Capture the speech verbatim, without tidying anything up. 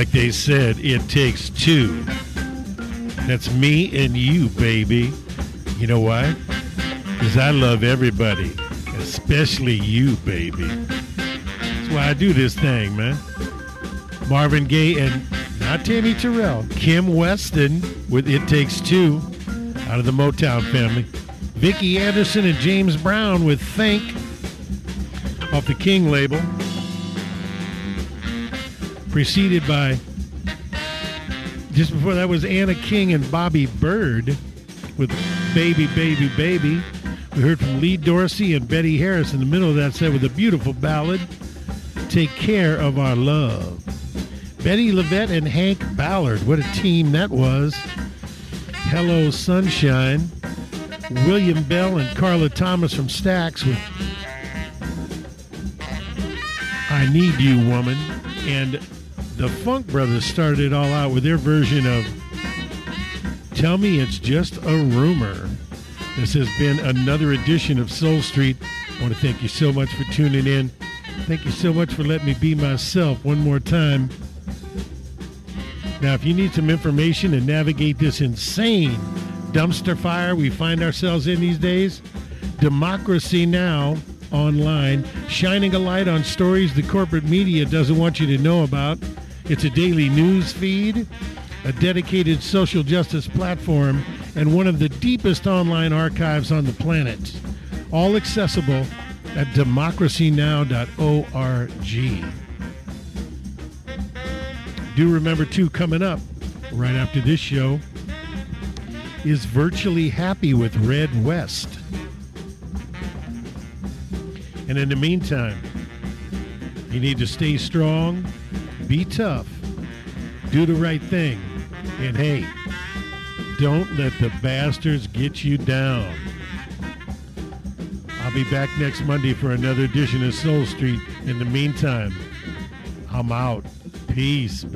like they said, it takes two. That's me and you, baby. You know why? Because I love everybody, especially you, baby. That's why I do this thing, man. Marvin Gaye and not Tammy Terrell, Kim Weston with It Takes Two out of the Motown family. Vicki Anderson and James Brown with Think off the King label. Preceded by, just before that was Anna King and Bobby Bird with Baby, Baby, Baby. We heard from Lee Dorsey and Betty Harris in the middle of that set with a beautiful ballad, Take Care of Our Love. Betty LaVette and Hank Ballard, what a team that was. Hello Sunshine. William Bell and Carla Thomas from Stax with I Need You, Woman. And the Funk Brothers started it all out with their version of Tell Me It's Just a Rumor. This has been another edition of Soul Street. I want to thank you so much for tuning in. Thank you so much for letting me be myself one more time. Now, if you need some information and navigate this insane dumpster fire we find ourselves in these days, Democracy Now! Online, shining a light on stories the corporate media doesn't want you to know about. It's a daily news feed, a dedicated social justice platform, and one of the deepest online archives on the planet. All accessible at democracy now dot org. Do remember, too, coming up right after this show is Virtually Happy with Red West. And in the meantime, you need to stay strong, be tough, do the right thing, and hey, don't let the bastards get you down. I'll be back next Monday for another edition of Soul Street. In the meantime, I'm out. Peace.